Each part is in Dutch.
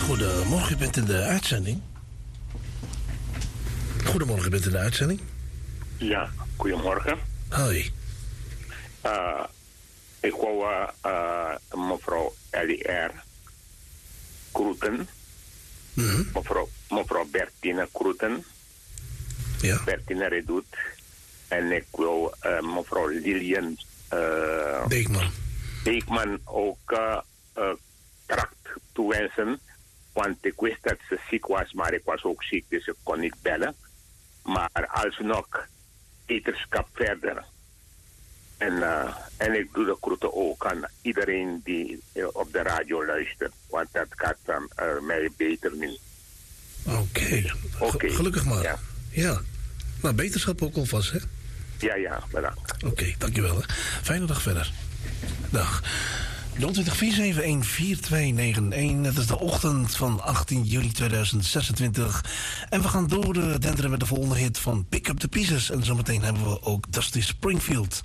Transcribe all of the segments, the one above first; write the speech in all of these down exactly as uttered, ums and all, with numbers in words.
Goedemorgen, u bent in de uitzending. Goedemorgen, u bent in de uitzending. Ja, goedemorgen. Hoi. Uh, ik wou uh, uh, mevrouw Ellie R. groeten. Mm-hmm. Mevrouw, mevrouw Bertine groeten. Ja. Bertine Redoet. En ik wil uh, mevrouw Lilian uh, Beekman. Beekman ook uh, uh, kracht toewensen. Want ik wist dat ze ziek was, maar ik was ook ziek, dus ik kon niet bellen. Maar alsnog eterschap verder. En, uh, en ik doe de groeten ook aan iedereen die uh, op de radio luistert. Want dat gaat um, uh, mij beter nu. Oké. Okay. Okay. Gelukkig maar. Ja. ja. Nou, beterschap ook alvast, hè? Ja, ja, bedankt. Oké, okay, dankjewel. Hè. Fijne dag verder. Dag. nul twintig vier zeven een vier twee negen een. Het is de ochtend van achttien juli tweeduizend zesentwintig. En we gaan door uh, denderen met de volgende hit van Pick Up The Pieces. En zometeen hebben we ook Dusty Springfield.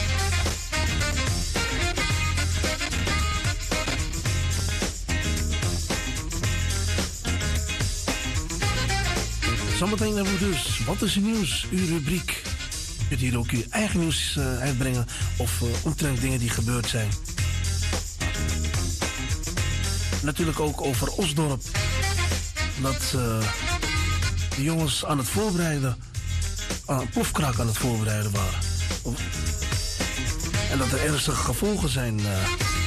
Zometeen hebben we dus Wat is er nieuws? Uw rubriek. Je kunt hier ook uw eigen nieuws uh, uitbrengen. Of uh, omtrent dingen die gebeurd zijn. Natuurlijk ook over Osdorp. Dat uh, de jongens aan het voorbereiden, aan een plofkraak aan het voorbereiden waren. En dat er ernstige gevolgen zijn. Uh,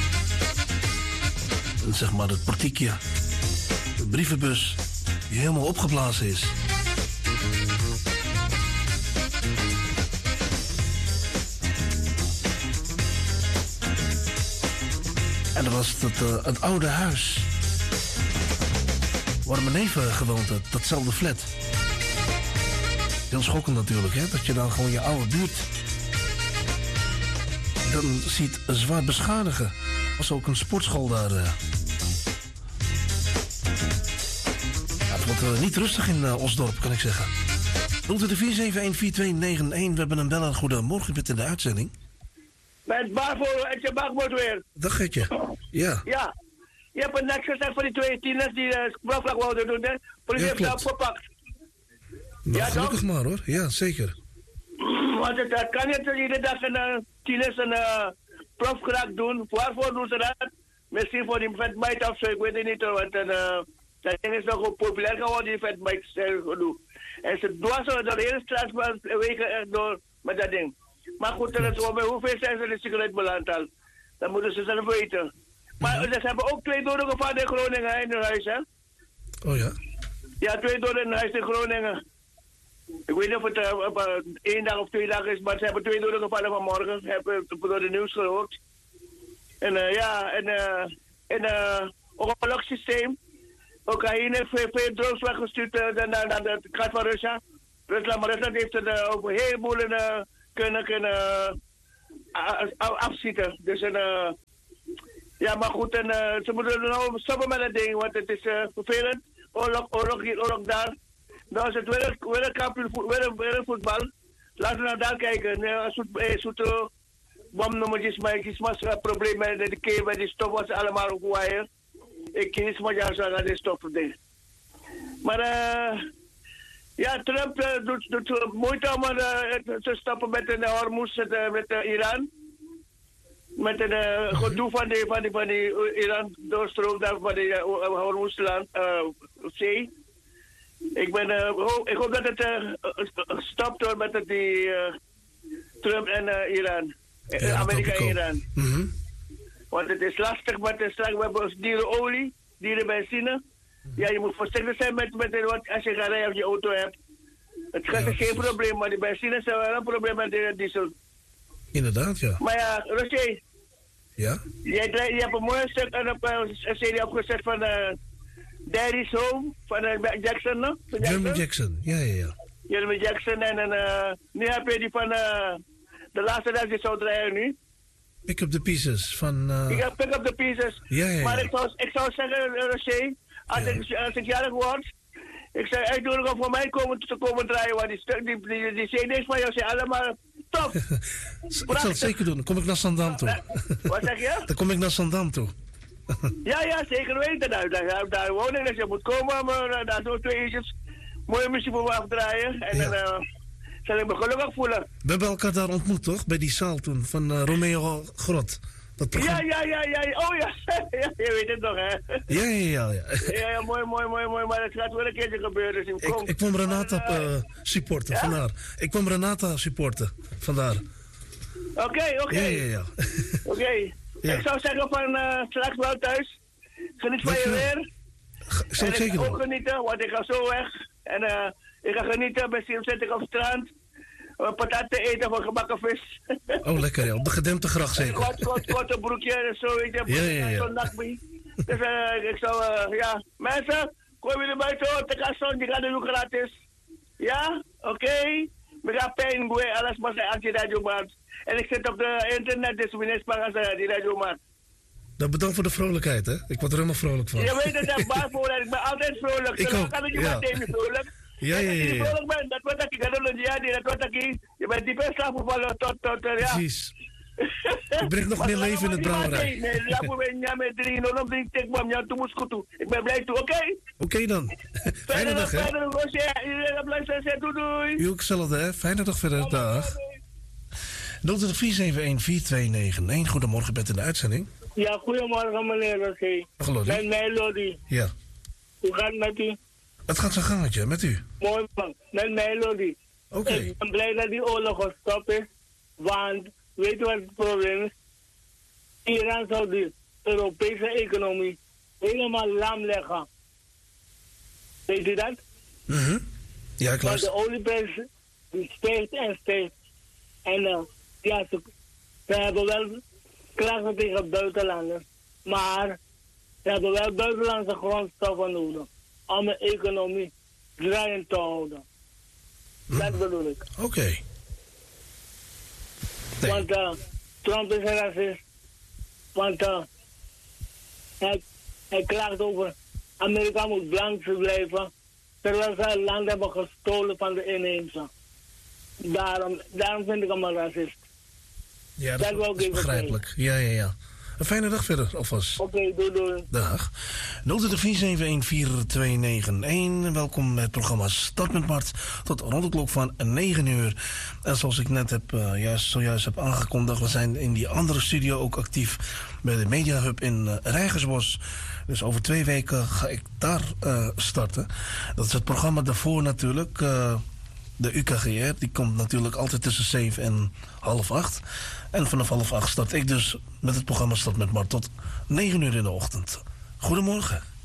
en zeg maar het portiekje, de brievenbus, die helemaal opgeblazen is. En dat was het, uh, het oude huis waar mijn neef gewoond had, datzelfde flat. Heel schokkend natuurlijk, hè, dat je dan gewoon je oude buurt dan ziet zwaar beschadigen. Er was ook een sportschool daar. Uh. Ja, het wordt uh, niet rustig in uh, Osdorp, kan ik zeggen. nul twee vier zeven een vier twee negen een, we hebben een beller. Goedemorgen, je bent in de uitzending. Met Barvo en je bakboord weer. Dag Getje. Ja. Ja. Je hebt een net gezegd voor die twee tieners die uh, sprafvlak wouden doen, hè? Politie ja, heeft dat opgepakt. Nou, ja, gelukkig toch? maar hoor. Ja, zeker. Want het uh, kan niet iedere dag een uh, tieners een uh, profkraak doen. Waarvoor doen ze dat? Misschien voor die vetbite of zo, ik weet het niet. Want uh, dat ding is nog populair geworden, die vetbite doen. En ze dwarsen door de hele straat wegen door met dat ding. Maar goed, dat is wel, hoeveel zijn ze in de sigaret beland al? Dat moeten ze zelf weten. Maar mm-hmm. Ze hebben ook twee doden gevallen in Groningen in hun huis, hè? Oh ja? Ja, twee doden in huis in Groningen. Ik weet niet of het uh, op, uh, één dag of twee dagen is, maar ze hebben twee doden gevallen vanmorgen. Hebben door de nieuws gehoord. En uh, ja, en uh, in het uh, oorlogssysteem. Oekraïne heeft veel, veel drones weggestuurd uh, naar, naar de kant van Rusland. Rusland, maar Rusland heeft het uh, op een heleboel uh, kunnen, kunnen uh, afschieten. Dus een... Uh, ja, maar goed, en, uh, ze moeten nou stoppen met dat ding, want het is uh, vervelend. Oorlog, oorlog hier, oorlog daar. Nou is het wereldvoetbal. Laten we naar daar kijken. Een soort, soort bomnummertjes, maar ik is maar een probleem met de keer bij die stof was allemaal op wire. Ik kies maar ja, zo aan die stof ding. Maar uh, ja, Trump uh, doet, doet moeite om uh, te stoppen met de Hormuz, met, met uh, Iran. Met het uh, gedoe van die, van die, van die Iran doorstroom daar van die uh, Hormuzland uh, zee. Ik ben, uh, ho ik hoop dat het uh, gestopt wordt met het, die uh, Trump en uh, Iran. Ja, Amerika en Iran. Mm-hmm. Want het is lastig, maar het is straks, we hebben dierenolie, dierenbenzine. Ja, je moet voorzichtig zijn met, met wat als je gaat rijden of je auto hebt. Het is ja, geen probleem, maar die benzine is wel een probleem met de diesel. Inderdaad, ja. Maar ja, Roger. Ja? Jij, je hebt een mooi stuk en op een serie opgezet van uh, Daddy's Home, van uh, Jackson, no? Van Jackson? Jeremy Jackson, ja, ja, ja. Jeremy Jackson en uh, nu heb je die van uh, de laatste dag die zou draaien nu. Pick Up The Pieces van... Uh... Ik heb Pick Up The Pieces. Ja, ja, ja. Maar ik zou, ik zou zeggen, Roger, als, ja. ik, als ik jarig word, ik zou uitnodigen om voor mij komen, te komen draaien, want die, die, die, die C D's van jou zijn allemaal top. Ik zal het zeker doen, dan kom ik naar Zandam toe. Wat zeg je? Dan kom ik naar Zandam toe. Ja, ja, zeker weten. Daar, daar, daar woon ik, dus je moet komen. Maar daar zo twee uurtjes mooie muziek voor me afdraaien. En Ja. dan uh, zal ik me gelukkig voelen. We hebben elkaar daar ontmoet, toch? Bij die zaal toen van uh, Romeo Grot. Dat Ja, programma. ja, ja, ja. Oh ja. Ja, je weet het nog, hè? Ja, ja, ja. ja. Ja, ja, mooi, mooi, mooi, mooi. Maar het gaat wel een keertje gebeuren. Dus Ik, kom. ik kwam Renata Maar, uh, uh, supporten, ja? vandaar. Ik kwam Renata supporten, vandaar. Oké, oké. Ja, ja, ja. Oké. Ja. Ik zou zeggen van uh, straks wel thuis. Geniet van je Dankjewel. weer. Ik zal En het ik zeker ga ook doen. genieten, want ik ga zo weg. En uh, ik ga genieten. Misschien zit ik op het strand. Een patat te eten van gebakken vis. Oh, lekker, ja. Op de gedempte gracht zeker. Kort, kort, korte broekje en zo, weet je. Ja, ja, ja. Zo'n nakbie. Dus uh, ik zou, uh, ja. Mensen, kom jullie buiten hoor. De kasson, die gaat nu gratis. Ja? Oké. Okay. We gaan pijn, boy. Alles maar zijn anti-radiomaat. En ik zit op de internet, dus we niet spannen die radiomaat. Nou, bedankt voor de vrolijkheid, hè. Ik word er helemaal vrolijk van. Je weet het, ik ben vrolijk. Ik ben altijd vrolijk. Ik Zo ook, kan ik je ja. meteen vrolijk. Ja, ja, ja, Als je ja. vrolijk bent, dat wordt dat ik ga doen. Ja, dat wordt dat ik... Je bent diep in slaap gevallen tot, tot, uh, ja. Precies. Ik breng nog meer leven in het brouwerij. Nee, laat me weer niet met drie. No, no, drie, tik me, ja, toen moest ik toe. Ik ben blij toe, oké? Oké okay, dan. Fijne dag, hè. Verder, Roosje. Iedereen blijft zeggen, doei, doei. U ook hetzelfde, hè. Fijne dag verder. Dag. nul twee vier zeven een vier twee negen een. Goedemorgen, bent in de uitzending. Ja, goedemorgen meneer Roosje. Hallo, Met mij, Lodi. Ja. Hoe gaat het met u? Het gaat zijn gangetje, met u. Mooi man. Met mij, Lodi. Oké. Ik ben blij dat die oorlog gestopt is. Want, weet je wat het probleem is? Iran zou de Europese economie helemaal lam leggen. Weet u dat? Mhm. Ja, ik Want luister. de olieprijs die stijgt en stijgt. En uh, ja, ze, ze hebben wel klachten tegen buitenlanders. Maar ze hebben wel buitenlandse grondstoffen nodig. Om de economie draaiend te houden. Dat bedoel ik. Oké. Okay. Nee. Want uh, Trump is een racist. Want uh, hij, hij klaagt over Amerika moet blank blijven. Terwijl ze het land hebben gestolen van de inheemse. Daarom, daarom vind ik hem een racist. Ja, dat, dat wil ik dat is even begrijpelijk. Ja, ja, ja. Een fijne dag verder, alvast. Oké, okay, doei doei. Dag. nul twee vier zeven een vier twee negen een. Welkom bij het programma Start met Mart. Tot rond de klok van negen uur. En zoals ik net heb, uh, juist, zojuist heb aangekondigd, we zijn in die andere studio ook actief bij de Media Hub in uh, Rijgersbos. Dus over twee weken ga ik daar uh, starten. Dat is het programma daarvoor natuurlijk. Uh, De U K G R, die komt natuurlijk altijd tussen zeven en half acht. En vanaf half acht start ik dus met het programma Start met Mart tot negen uur in de ochtend. Goedemorgen.